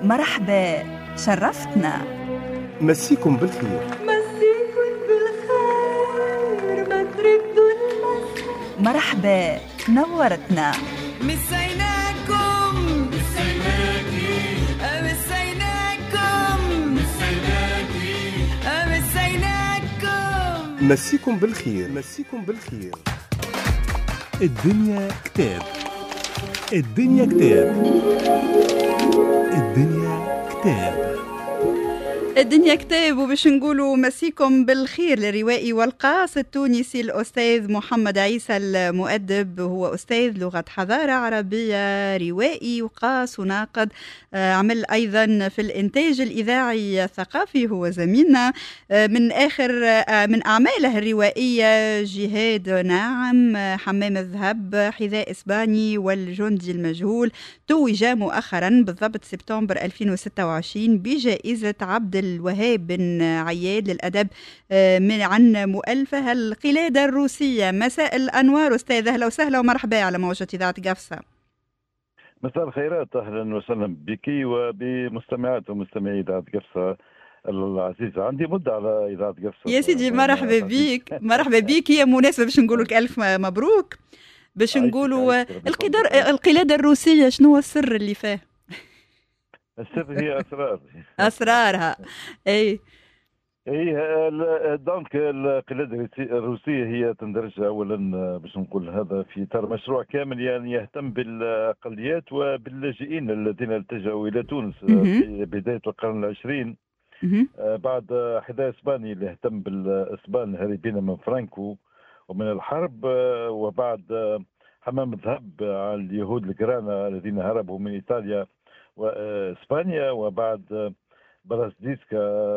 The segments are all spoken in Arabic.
مرحبا، شرفتنا. مسيكم بالخير. مسيكم بالخير، ما تردوا المسا. مرحبا، نورتنا. مسيناكم مسيناكي مسيناكم مسيناكي مسيناكم. مسيكم بالخير. مسيكم بالخير. الدنيا كتاب. الدنيا كتاب. الدنيا كتاب. الدنيا كتاب، وباش نقولوا مسيكم بالخير للروائي والقاص التونسي الأستاذ محمد عيسى المؤدب. هو أستاذ لغة حضارة عربية، روائي وقاص وناقد. عمل أيضا في الإنتاج الإذاعي الثقافي، هو زميلنا. من أعماله الروائية جهاد ناعم، حمام الذهب، حذاء إسباني، والجندي المجهول. توج مؤخرا بالضبط سبتمبر 2026 بجائزة عبد الوهاب بن عياد للأدب عن مؤلفها القلادة الروسية. مساء الأنوار أستاذ، أهلا وسهلا ومرحبا على موجة إذاعة قفصة. مساء الخيرات، أهلا وسهلا بك وبمستمعات ومستمعي إذاعة قفصة العزيزة. عندي مدة على إذاعة قفصة يا سيدي، مرحبا بك مرحبا بك. هي مناسبة باش نقول لك ألف مبروك. باش نقولوا القلادة الروسية، شنو هو السر اللي فيه؟ السر هي أسرار. أسرارها. أي دونك القلادة الروسية هي تندرج أولا باش نقول هذا في إطار مشروع كامل يعني يهتم بالأقليات وباللاجئين الذين التجأوا إلى تونس في بداية القرن العشرين، بعد حذاء إسباني اللي اهتم بالإسبان الهاربين من فرانكو ومن الحرب، وبعد حمام الذهب على اليهود الجرانا الذين هربوا من إيطاليا وإسبانيا، وبعد برازديسكا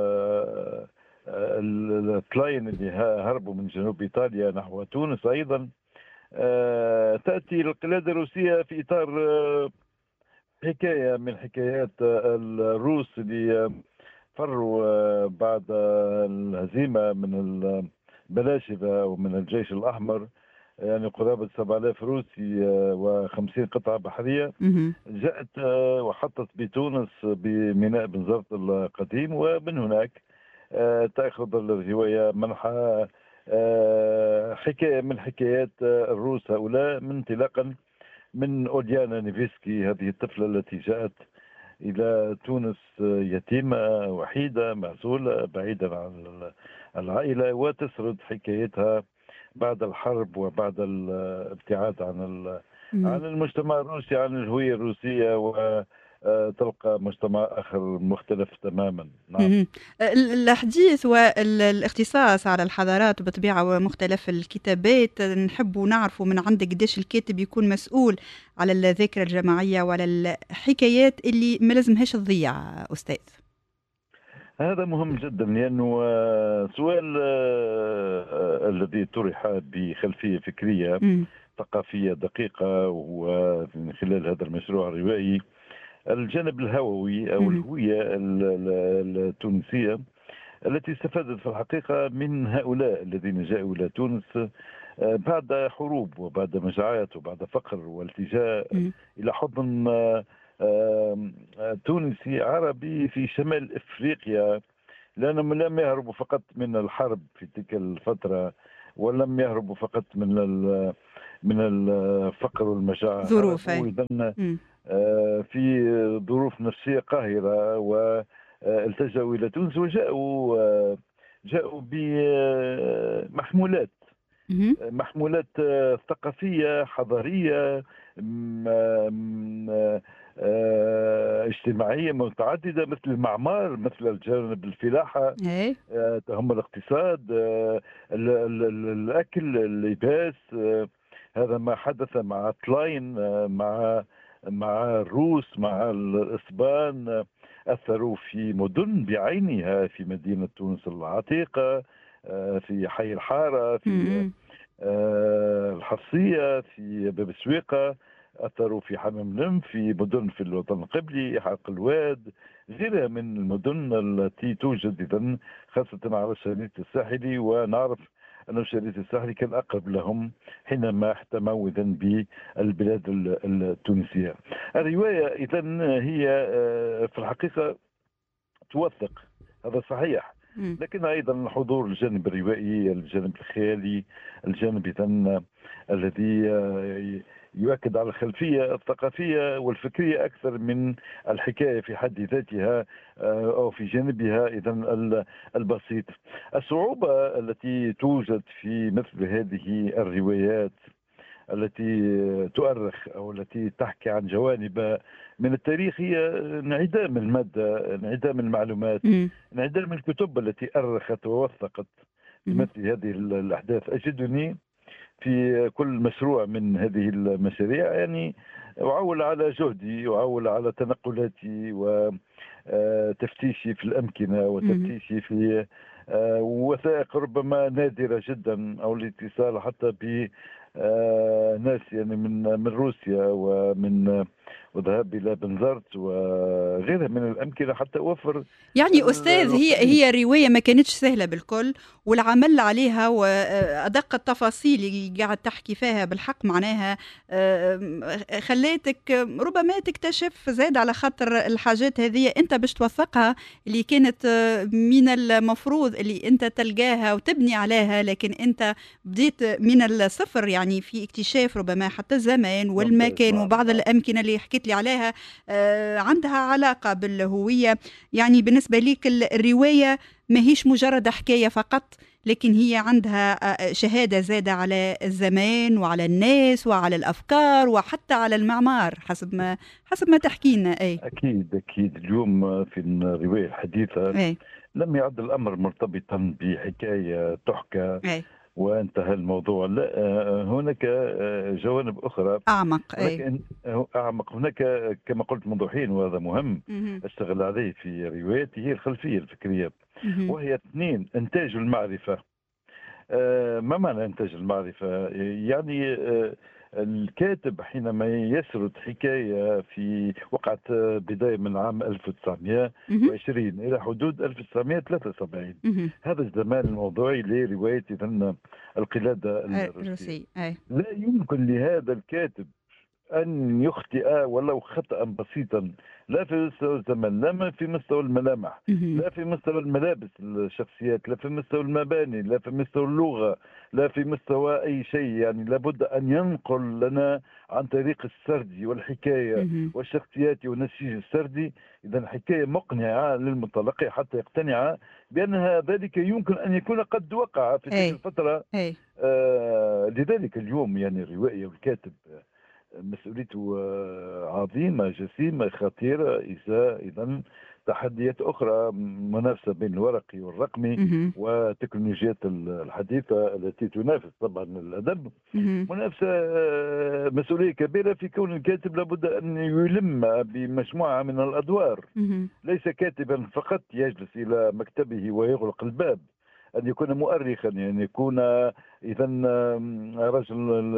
الكلاين اللي هربوا من جنوب إيطاليا نحو تونس أيضا. تأتي القلادة الروسية في إطار حكاية من حكايات الروس اللي فروا بعد الهزيمة من البلاشفة ومن الجيش الأحمر، يعني قرابة 7000 روسي و50 قطعة بحرية جاءت وحطت بتونس بميناء بنزرت القديم، ومن هناك تأخذ الرواية منحى حكاية من حكايات الروس هؤلاء، من انطلاقا من أوليانا نيفسكي، هذه الطفلة التي جاءت إلى تونس يتيمة وحيدة معزولة بعيدا عن العائلة، وتسرد حكايتها بعد الحرب وبعد الابتعاد عن المجتمع الروسي، عن الهوية الروسية، وتلقى مجتمع آخر مختلف تماما. نعم. الحديث والاختصاص على الحضارات بطبيعة ومختلف الكتابات، نحب نعرف من عندك قديش الكاتب يكون مسؤول على الذاكرة الجماعية وعلى الحكايات اللي ما لازمهاش تضيع أستاذ. هذا مهم جدا، لأنه سؤال الذي طرح بخلفية فكرية ثقافية دقيقة، ومن خلال هذا المشروع الروائي الجانب الهووي أو الهوية التونسية التي استفادت في الحقيقة من هؤلاء الذين جاءوا إلى تونس بعد حروب وبعد مجاعات وبعد فقر والتجاء إلى حضن تونسي عربي في شمال إفريقيا، لأنهم لم يهربوا فقط من الحرب في تلك الفترة، ولم يهربوا فقط من الفقر والمجاعة، ظروف في ظروف نفسية قاهرة، والتجأوا إلى تونس وجاءوا بمحمولات ثقافية حضارية اجتماعية متعددة، مثل المعمار، مثل الجانب الفلاحة، هم الاقتصاد، الأكل، اللباس. هذا ما حدث مع كلاين، مع الروس، مع الإسبان. أثروا في مدن بعينها، في مدينة تونس العتيقة، في حي الحارة، في الحصية، في باب سويقة. أثروا في حمام نم، في مدن في الوطن القبلي، حق الواد، غيرها من المدن التي توجد إذن خاصة على الشريط الساحلي. ونعرف أن شريط الساحلي كان أقرب لهم حينما احتموا إذن بالبلاد التونسية. الرواية إذن هي في الحقيقة توثق، هذا صحيح، لكن أيضا حضور الجانب الروائي، الجانب الخيالي، الجانب إذن الذي يؤكد على الخلفية الثقافية والفكرية أكثر من الحكاية في حد ذاتها أو في جانبها إذن البسيط. الصعوبة التي توجد في مثل هذه الروايات التي تؤرخ أو التي تحكي عن جوانب من التاريخ هي انعدام المادة، انعدام المعلومات، انعدام الكتب التي أرخت ووثقت مثل هذه الأحداث. أجدني في كل مشروع من هذه المشاريع يعني أعول على جهدي، أعول على تنقلاتي وتفتيشي في الأمكنة وتفتيشي في وثائق ربما نادرة جدا، أو الاتصال حتى ب ناس يعني من روسيا وذهاب الى بنزرت وغيرها من الامكنه حتى اوفر. يعني استاذ هي روايه ما كانتش سهله بالكل، والعمل عليها وادق التفاصيل اللي قاعد تحكي فيها بالحق معناها خليتك ربما تكتشف زاد على خاطر الحاجات هذه انت باش توثقها اللي كانت من المفروض اللي انت تلقاها وتبني عليها، لكن انت بديت من الصفر يعني في اكتشاف ربما حتى الزمان والمكان وبعض الامكنه اللي حكيت لي عليها عندها علاقه بالهويه. يعني بالنسبه ليك الروايه ما هيش مجرد حكايه فقط، لكن هي عندها شهاده زاده على الزمان وعلى الناس وعلى الافكار وحتى على المعمار حسب ما تحكي لنا. اكيد اليوم في الروايه الحديثه لم يعد الامر مرتبطا بحكايه تحكى وانتهى الموضوع، لا، هناك جوانب أخرى أعمق. هناك كما قلت منذ حين وهذا مهم أشتغل عليه في روايتي، هي الخلفية الفكرية، وهي اثنين: إنتاج المعرفة. ما معنى إنتاج المعرفة؟ يعني الكاتب حينما يسرد حكاية في وقعت بداية من عام 1920 إلى حدود 1973، هذا الزمان الموضوعي لرواية إذن القلادة الروسية. لا يمكن لهذا الكاتب أن يخطئ ولو خطأ بسيطا، لا في مستوى الزمن، لا في مستوى الملامح، لا في مستوى الملابس الشخصيات، لا في مستوى المباني، لا في مستوى اللغة، لا في مستوى أي شيء. يعني لابد أن ينقل لنا عن طريق السردي والحكاية والشخصيات والنسيج السردي إذا حكاية مقنعة للمتلقي حتى يقتنع بأن ذلك يمكن أن يكون قد وقع في تلك الفترة. لذلك اليوم يعني الروائي والكاتب مسؤوليته عظيمة جسيمة خطيرة إزاء إذن تحديات أخرى، منافسة بين الورقي والرقمي وتكنولوجيات الحديثة التي تنافس طبعا الأدب، منافسة مسؤولية كبيرة في كون الكاتب لابد أن يلم بمجموعة من الأدوار، ليس كاتبا فقط يجلس إلى مكتبه ويغلق الباب، أن يكون مؤرخا، يعني يكون إذا رجل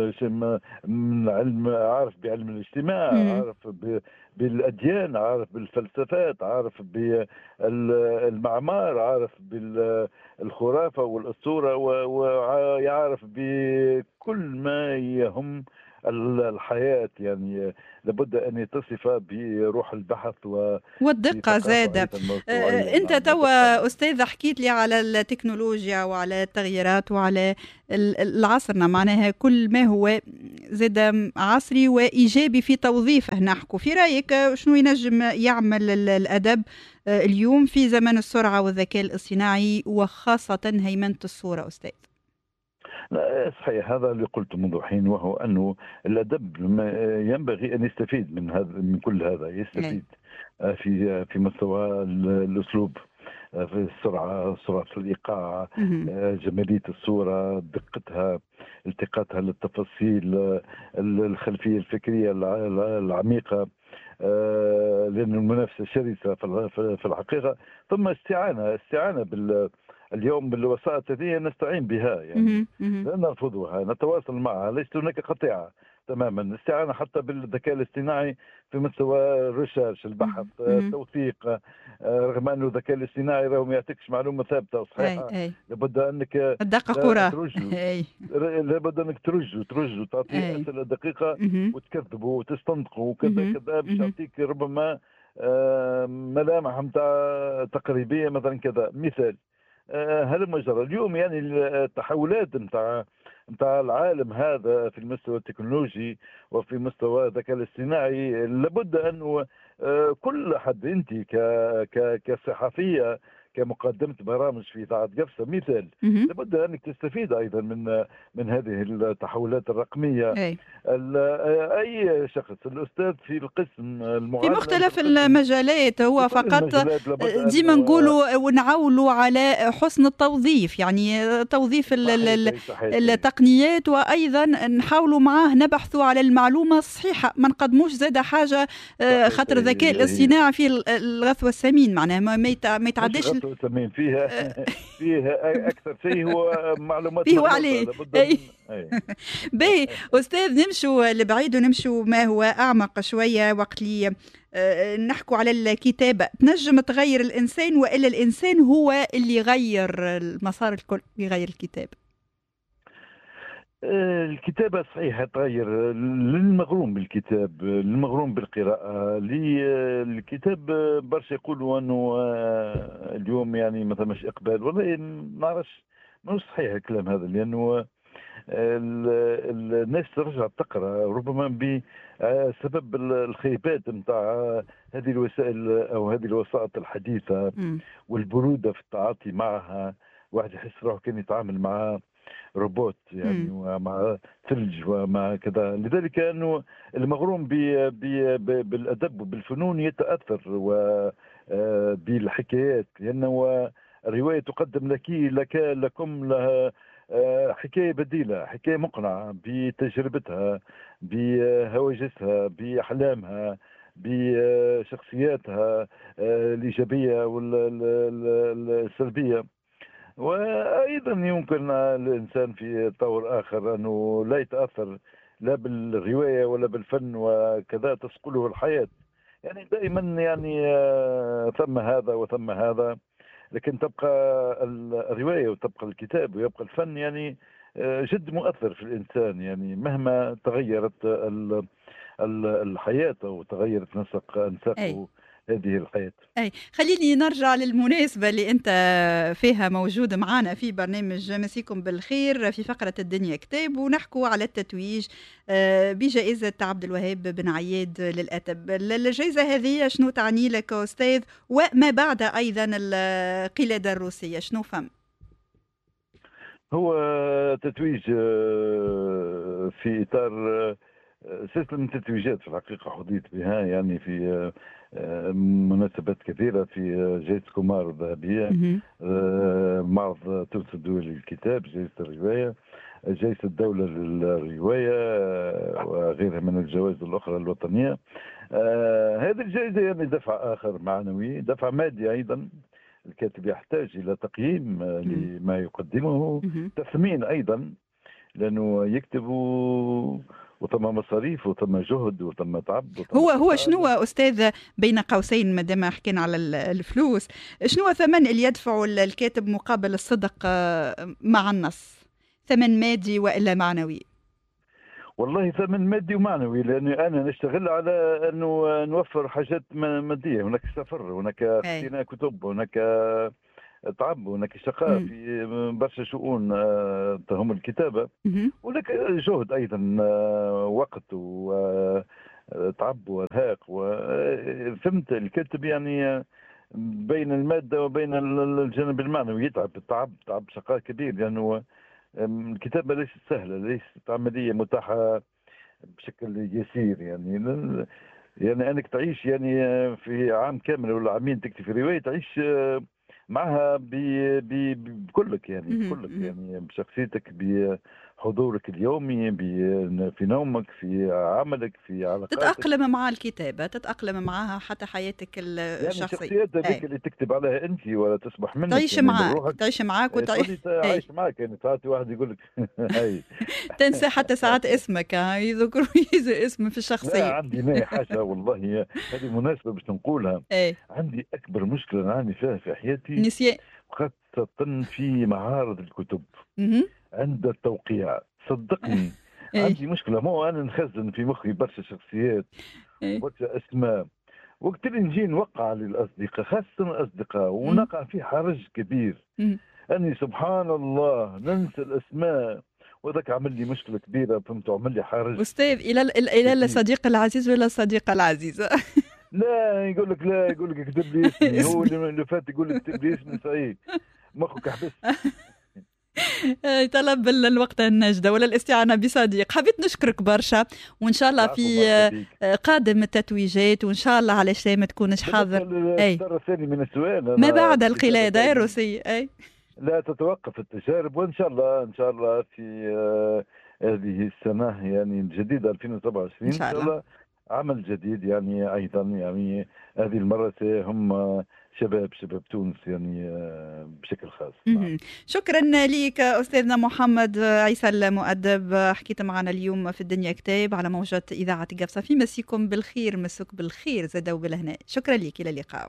من علم، عارف بعلم الاجتماع، عارف بالأديان، عارف بالفلسفات، عارف بالمعمار، عارف بالخرافة والأسطورة، ويعرف بكل ما يهم الحياة. يعني لابد أن يتصف بروح البحث والدقة زادة. أنت توا أستاذ حكيت لي على التكنولوجيا وعلى التغييرات وعلى العصرنا، معناها كل ما هو زاد عصري وإيجابي في توظيفه. نحكوا في رأيك شنو ينجم يعمل الأدب اليوم في زمن السرعة والذكاء الاصطناعي وخاصة هيمنة الصورة أستاذ؟ لا صحيح، هذا اللي قلت منذ حين، وهو أنه الأدب ينبغي أن يستفيد من هذا، من كل هذا، يستفيد في مستوى الأسلوب، في السرعة، سرعة الإيقاع، جمالية الصورة، دقتها، التقاطها للتفاصيل، الخلفية الفكرية العميقة، لأن المنافسة شرسة في الحقيقة. ثم استعانة اليوم بالوسائط هذه نستعين بها، يعني لا نرفضها، نتواصل معها، ليست هناك قطيعة. تماما. الاستعانه حتى بالذكاء الاصطناعي في مستوى الريسيرش، البحث، التوثيق، رغم انه الذكاء الاصطناعي راهو ما يعطيكش معلومه ثابته وصحيحه. أي لابد انك الدقة قرى. ترج له. أي لابد انك ترج وتعطيه اسئله دقيقه وتكذبه وتستنطقه وكذا كذا باش يعطيك ربما ملامح نتاع تقريبيه مثلا كذا. مثال هل جرى اليوم يعني التحولات نتاع العالم هذا في المستوى التكنولوجي وفي مستوى الذكاء الاصطناعي، لابد انه كل حد انت كصحفيه كمقدمة برامج في إذاعة قفصة مثال، لابد أنك تستفيد أيضا من هذه التحولات الرقمية. أي شخص الأستاذ في القسم في مختلف المجالات هو فقط ديما نقولوا ونعولوا على حسن التوظيف، يعني توظيف التقنيات، وأيضا نحاولوا معاه نبحثوا على المعلومة الصحيحة، ما نقدموش زاد حاجة خاطر الذكاء الاصطناعي فيه الغث والسمين، معناها ما يتعداش الثمين فيها اكثر شيء هو معلومات فيه عليه. باهي استاذ، نمشوا لبعيد ونمشوا ما هو اعمق شويه. وقت لي نحكوا على الكتابه، تنجم تغير الانسان والا الانسان هو اللي يغير المسار الكل، يغير الكتاب؟ الكتابة صحيح تغير للمغروم بالكتاب، للمغروم بالقراءة. الكتاب برشا يقولوا أنه اليوم يعني مثلا مش إقبال، والله ما نعرفش، مش صحيح الكلام هذا، لأنه الناس ترجع تقرأ ربما بسبب الخيبات نتاع هذه الوسائل أو هذه الوسائط الحديثة والبرودة في التعاطي معها. واحد يحس روحه كان يتعامل مع روبوت يعني ومع ثلج ومع كذا. لذلك انه المغروم بالادب وبالفنون يتاثر بالحكايات، لانه الروايه تقدم لكم لها حكايه بديله، حكايه مقنعه بتجربتها، بهواجسها، باحلامها، بشخصياتها الايجابيه والسلبيه. وأيضا يمكن الإنسان في طور آخر أنه لا يتأثر لا بالرواية ولا بالفن وكذا، تسقله الحياة. يعني دائما يعني ثم هذا وثم هذا، لكن تبقى الرواية وتبقى الكتاب ويبقى الفن يعني جد مؤثر في الإنسان، يعني مهما تغيرت الحياة أو تغيرت أنساقه هذه الحياة. أي خليني نرجع للمناسبة اللي أنت فيها موجود معنا في برنامج مسيكم بالخير في فقرة الدنيا كتاب، ونحكوا على التتويج بجائزة عبد الوهاب بن عياد للأدب. الجائزة هذه شنو تعني لك أستاذ، وما بعد أيضا القلادة الروسية شنو فهم؟ هو تتويج في إطار سلسلة من التتويجات في الحقيقة حظيت بها، يعني في مناسبات كثيرة، في جائزة كومار الذهبية، معرض تونس الدولي للكتاب، جائزة الرواية، جائزة الدولة للرواية وغيرها من الجوائز الأخرى الوطنية. هذه الجائزة يعني دفع آخر معنوي، دفع مادي أيضا. الكاتب يحتاج إلى تقييم لما يقدمه، تثمين أيضا، لأنه يكتب وثم مصاريف وثم جهد وثم تعب. هو شنو أستاذ بين قوسين ما دام حكينا على الفلوس، شنو ثمن اللي يدفعه الكاتب مقابل الصدق مع النص؟ ثمن مادي وإلا معنوي؟ والله ثمن مادي ومعنوي، لأني أنا نشتغل على أنه نوفر حاجات مادية. هناك سفر، هناك اقتناء كتب، هناك تعب، هناك شقاء في برشا شؤون تهم الكتابة، ولك جهد أيضا، وقت وتعب وارهاق. وفهمت الكاتب يعني بين المادة وبين الجانب المعنوي يتعب، تعب شقاء كبير، لأنه الكتابة ليست سهلة، ليست عملية متاحة بشكل يسير. يعني أنك تعيش يعني في عام كامل ولا عامين تكتب في رواية، تعيش معها بكلك، يعني بكلك، يعني بشخصيتك، حضورك اليومي، في نومك، في عملك، في علاقاتك. تتأقلم مع الكتابة، تتأقلم معها حتى حياتك يعني الشخصية. الشخصيات هذيك اللي تكتب عليها انت ولا تصبح منك، تعيش يعني معاك، بروحك. تعيش معاك وتعيش عايش معاك، يعني ساعات واحد يقول لك هاي تنسى حتى ساعات اسمك، يذكروا اسم في لا الشخصية. عندي ما حاجه والله، هذه مناسبه باش نقولها. اي عندي اكبر مشكله نعاني فيها في حياتي، نسيان. خاصه في معارض الكتب مهم. عند التوقيع. صدقني اي عندي مشكله، مو انا نخزن في مخي برشا شخصيات اي وبرشا اسماء، وقت اللي نجي نوقع للاصدقاء خاصه الاصدقاء ونقع في حرج كبير، مم. اني سبحان الله ننسى الاسماء، وذاك عمل لي مشكله كبيره، فهمت، عمل لي حرج. أستاذ إلى الصديق العزيز ولا الصديقة العزيزة؟ لا يقول لك، لا يقول لك اكتب لي اسمي، هو اللي فات يقول لك اكتب لي اسمي، صحيح مخك حبس. طلب الوقت النجدة ولا الاستعانة بصديق. حبيت نشكرك برشا، وإن شاء الله في قادم التتويجات، وإن شاء الله علاش ما تكونش حاضر. الشطر الثاني من السؤال، ما بعد القلادة الروسية أي لا تتوقف التجارب، وإن شاء الله إن شاء الله في هذه السنة يعني الجديدة 2027 إن شاء الله عمل جديد، يعني أيضا يعني هذه المرة هم شباب تونس يعني بشكل خاص. نعم. شكرا لك أستاذنا محمد عيسى المؤدب، حكيت معنا اليوم في الدنيا كتاب على موجة إذاعة قفصة. في مسيكم بالخير، مسك بالخير زادا وبالهناء. شكرا لك، إلى اللقاء.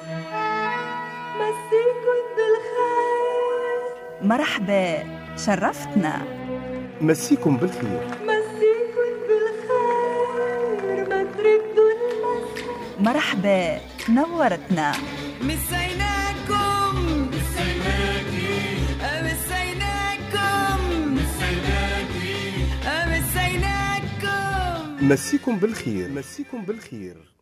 مسيكم بالخير، مرحبا، شرفتنا. مسيكم بالخير. مسيكم بالخير، ما تردوا المسا. مرحبا، نورتنا. مسيناكم مسيناكي مسيناكم مسيناكي مسيناكم. مسيكم بالخير. مسيكم بالخير.